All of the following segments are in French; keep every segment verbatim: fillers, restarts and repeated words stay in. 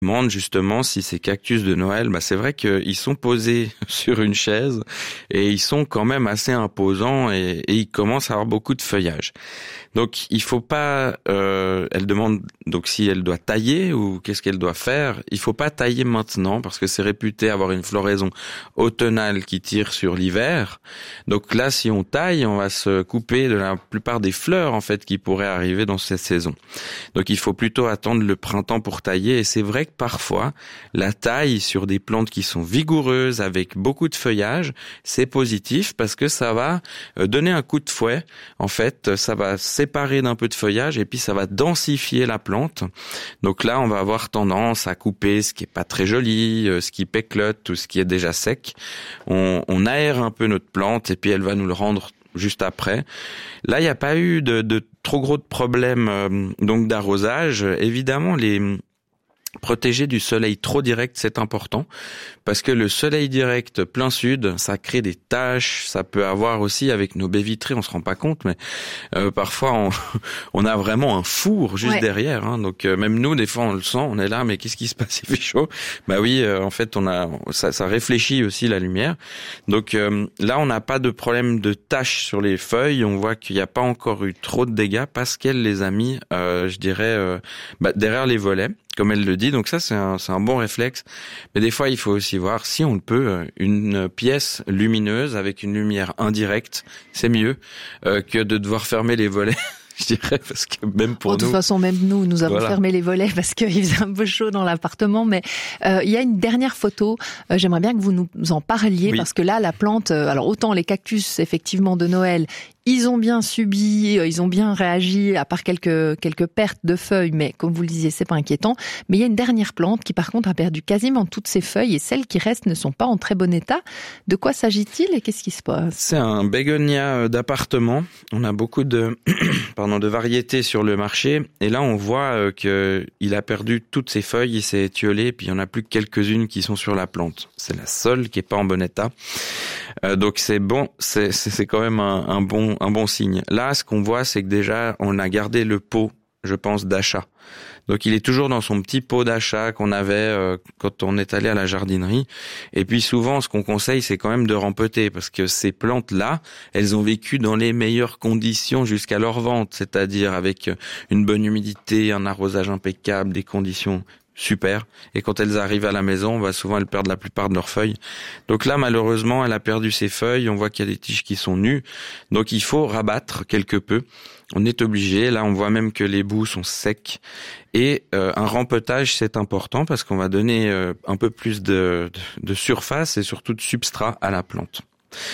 demande justement si ces cactus de Noël, bah c'est vrai qu'ils sont posés sur une chaise et ils sont quand même assez imposants et, et ils commencent à avoir beaucoup de feuillage. Donc il faut pas, euh, elle demande donc si elle doit tailler ou qu'est-ce qu'elle doit faire. Il faut pas tailler maintenant parce que c'est réputé avoir une floraison automnale qui tire sur l'hiver. Donc là, si on taille, on va se couper de la plupart des fleurs en fait qui pourraient arriver dans cette saison. Donc il faut plutôt attendre le printemps pour tailler et c'est vrai que parfois, la taille sur des plantes qui sont vigoureuses avec beaucoup de feuillage, c'est positif parce que ça va donner un coup de fouet. En fait, ça va séparer d'un peu de feuillage et puis ça va densifier la plante. Donc là, on va avoir tendance à couper ce qui est pas très joli, ce qui péclote ou ce qui est déjà sec. On, on aère un peu notre plante et puis elle va nous le rendre juste après. Là, il n'y a pas eu de, de trop gros de problèmes euh, donc d'arrosage. Évidemment, les protéger du soleil trop direct, c'est important parce que le soleil direct plein sud, ça crée des taches, ça peut avoir aussi avec nos baies vitrées, on se rend pas compte, mais euh, parfois on, on a vraiment un four juste ouais. derrière, hein, donc euh, même nous des fois on le sent, on est là, mais qu'est-ce qui se passe, il fait chaud. Bah oui, euh, en fait on a ça, ça réfléchit aussi la lumière, donc euh, là on n'a pas de problème de taches sur les feuilles, on voit qu'il n'y a pas encore eu trop de dégâts parce qu'elle les a mis, euh, je dirais, euh, bah, derrière les volets. Comme elle le dit, donc ça c'est un, c'est un bon réflexe. Mais des fois, il faut aussi voir si on le peut, une pièce lumineuse avec une lumière indirecte, c'est mieux euh, que de devoir fermer les volets. Je dirais, parce que même pour bon, nous... De toute façon, même nous, nous avons voilà. fermé les volets parce qu'il faisait un peu chaud dans l'appartement. Mais euh, il y a une dernière photo. Euh, j'aimerais bien que vous nous en parliez oui. parce que là, la plante... Euh, alors, autant les cactus, effectivement, de Noël... Ils ont bien subi, ils ont bien réagi, à part quelques quelques pertes de feuilles, mais comme vous le disiez, c'est pas inquiétant. Mais il y a une dernière plante qui, par contre, a perdu quasiment toutes ses feuilles et celles qui restent ne sont pas en très bon état. De quoi s'agit-il et qu'est-ce qui se passe ? C'est un bégonia d'appartement. On a beaucoup de pardon de variétés sur le marché et là on voit que il a perdu toutes ses feuilles, il s'est étiolé, puis il y en a plus que quelques-unes qui sont sur la plante. C'est la seule qui est pas en bon état. Euh, donc c'est bon, c'est c'est, c'est quand même un, un bon un bon signe. Là, ce qu'on voit, c'est que déjà, on a gardé le pot, je pense, d'achat. Donc, il est toujours dans son petit pot d'achat qu'on avait euh, quand on est allé à la jardinerie. Et puis, souvent, ce qu'on conseille, c'est quand même de rempoter parce que ces plantes-là, elles ont vécu dans les meilleures conditions jusqu'à leur vente, c'est-à-dire avec une bonne humidité, un arrosage impeccable, des conditions super. Et quand elles arrivent à la maison, bah souvent elles perdent la plupart de leurs feuilles. Donc là, malheureusement, elle a perdu ses feuilles. On voit qu'il y a des tiges qui sont nues. Donc il faut rabattre quelque peu. On est obligé. Là, on voit même que les bouts sont secs. Et euh, un rempotage, c'est important parce qu'on va donner euh, un peu plus de, de, de surface et surtout de substrat à la plante.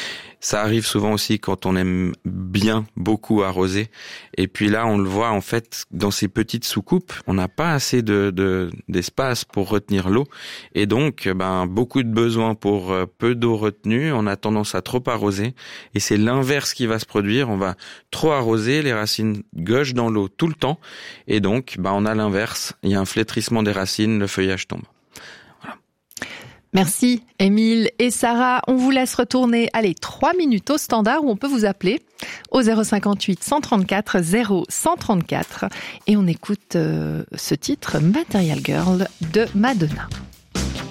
Ça arrive souvent aussi quand on aime bien beaucoup arroser. Et puis là, on le voit en fait dans ces petites soucoupes, on n'a pas assez de, de d'espace pour retenir l'eau. Et donc, ben beaucoup de besoins pour peu d'eau retenue. On a tendance à trop arroser. Et c'est l'inverse qui va se produire. On va trop arroser, les racines gauchent dans l'eau tout le temps. Et donc, ben on a l'inverse. Il y a un flétrissement des racines, le feuillage tombe. Merci Émile et Sarah. On vous laisse retourner, allez, trois minutes au standard où on peut vous appeler au zéro cinquante-huit cent trente-quatre zéro cent trente-quatre et on écoute euh, ce titre Material Girl de Madonna.